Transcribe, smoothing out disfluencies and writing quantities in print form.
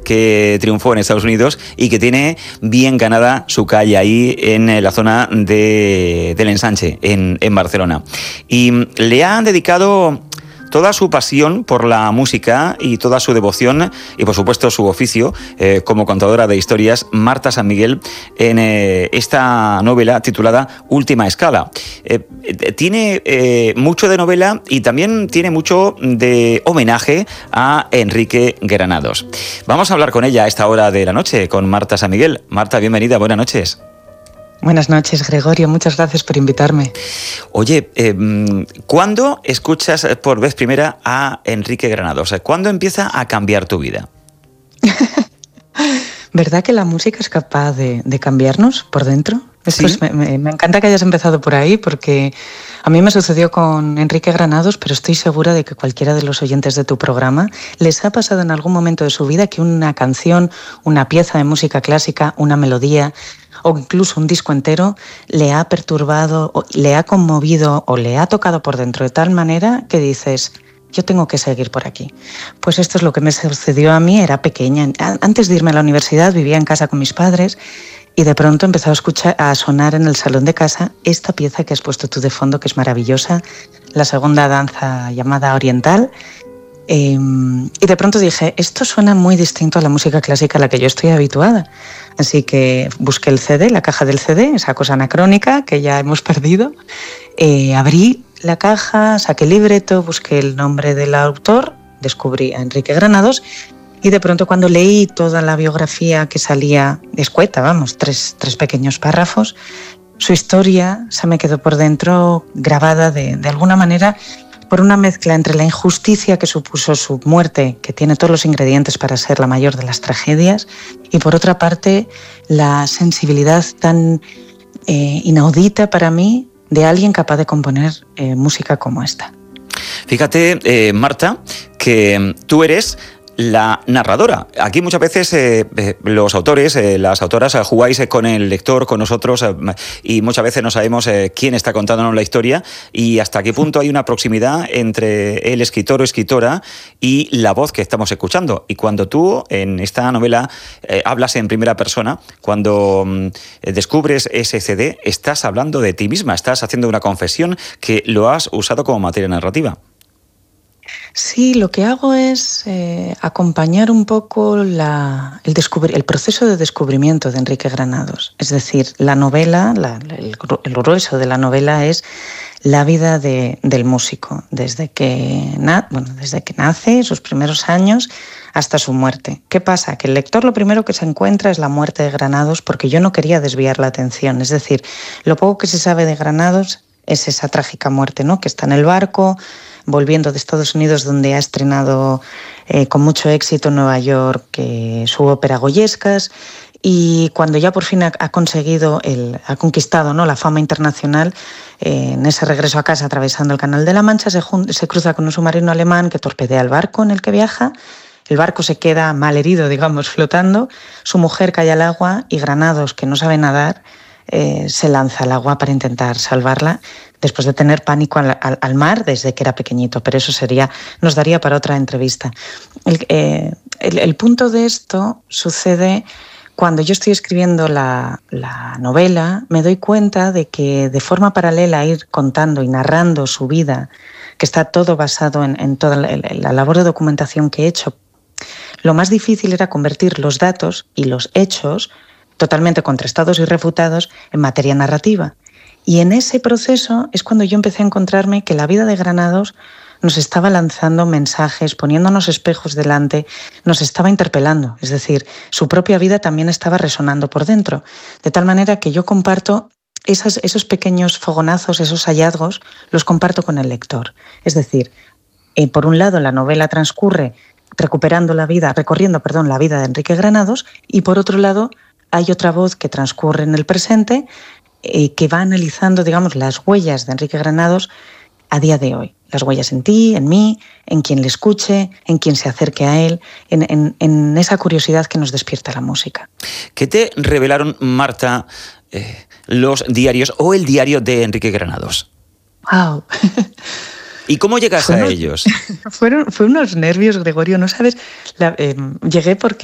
que triunfó en Estados Unidos y que tiene bien ganada su calle ahí en la zona del Ensanche, en Barcelona. Y le han dedicado toda su pasión por la música y toda su devoción y, por supuesto, su oficio como contadora de historias, Marta San Miguel, en esta novela titulada Última Escala. Tiene mucho de novela y también tiene mucho de homenaje a Enrique Granados. Vamos a hablar con ella a esta hora de la noche, con Marta San Miguel. Marta, bienvenida, buenas noches. Buenas noches, Gregorio. Muchas gracias por invitarme. Oye, ¿cuándo escuchas por vez primera a Enrique Granados? ¿Cuándo empieza a cambiar tu vida? ¿Verdad que la música es capaz de cambiarnos por dentro? ¿Sí? Me encanta que hayas empezado por ahí, porque a mí me sucedió con Enrique Granados, pero estoy segura de que cualquiera de los oyentes de tu programa les ha pasado en algún momento de su vida que una canción, una pieza de música clásica, una melodía o incluso un disco entero le ha perturbado, o le ha conmovido o le ha tocado por dentro de tal manera que dices: yo tengo que seguir por aquí. Pues esto es lo que me sucedió a mí. Era pequeña. Antes de irme a la universidad vivía en casa con mis padres y de pronto empezó a sonar en el salón de casa esta pieza que has puesto tú de fondo, que es maravillosa, la segunda danza llamada Oriental. Y de pronto dije, esto suena muy distinto a la música clásica a la que yo estoy habituada. Así que busqué el CD, la caja del CD, esa cosa anacrónica que ya hemos perdido. Abrí la caja, saqué el libreto, busqué el nombre del autor, descubrí a Enrique Granados y de pronto cuando leí toda la biografía que salía, escueta, vamos, tres pequeños párrafos, su historia se me quedó por dentro grabada de alguna manera por una mezcla entre la injusticia que supuso su muerte, que tiene todos los ingredientes para ser la mayor de las tragedias, y por otra parte la sensibilidad tan inaudita para mí de alguien capaz de componer música como esta. Fíjate, Marta, que tú eres la narradora. Aquí muchas veces los autores, las autoras, jugáis con el lector, con nosotros, y muchas veces no sabemos quién está contándonos la historia y hasta qué punto hay una proximidad entre el escritor o escritora y la voz que estamos escuchando. Y cuando tú en esta novela hablas en primera persona, cuando descubres ese CD, estás hablando de ti misma, estás haciendo una confesión que lo has usado como materia narrativa. Sí, lo que hago es acompañar un poco el proceso de descubrimiento de Enrique Granados. Es decir, la novela, el grueso de la novela es la vida del músico, desde que nace, sus primeros años, hasta su muerte. ¿Qué pasa? Que el lector lo primero que se encuentra es la muerte de Granados, porque yo no quería desviar la atención. Es decir, lo poco que se sabe de Granados es esa trágica muerte, ¿no? Que está en el barco, volviendo de Estados Unidos, donde ha estrenado con mucho éxito en Nueva York su ópera Goyescas, y cuando ya por fin ha conquistado, ¿no?, la fama internacional, en ese regreso a casa atravesando el Canal de la Mancha se cruza con un submarino alemán que torpedea el barco en el que viaja. El barco se queda mal herido, digamos, flotando, su mujer cae al agua y Granados, que no sabe nadar, se lanza al agua para intentar salvarla, después de tener pánico al mar desde que era pequeñito, pero eso nos daría para otra entrevista. El punto de esto sucede cuando yo estoy escribiendo la novela. Me doy cuenta de que de forma paralela a ir contando y narrando su vida, que está todo basado en toda la labor de documentación que he hecho, lo más difícil era convertir los datos y los hechos totalmente contrastados y refutados en materia narrativa. Y en ese proceso es cuando yo empecé a encontrarme que la vida de Granados nos estaba lanzando mensajes, poniéndonos espejos delante, nos estaba interpelando. Es decir, su propia vida también estaba resonando por dentro. De tal manera que yo comparto esos pequeños fogonazos, esos hallazgos, los comparto con el lector. Es decir, por un lado la novela transcurre recorriendo la vida de Enrique Granados, y por otro lado hay otra voz que transcurre en el presente, que va analizando, digamos, las huellas de Enrique Granados a día de hoy. Las huellas en ti, en mí, en quien le escuche, en quien se acerque a él, en esa curiosidad que nos despierta la música. ¿Qué te revelaron, Marta, los diarios o el diario de Enrique Granados? ¡Wow! ¿Y cómo llegas a ellos? Fue unos nervios, Gregorio, no sabes. Llegué porque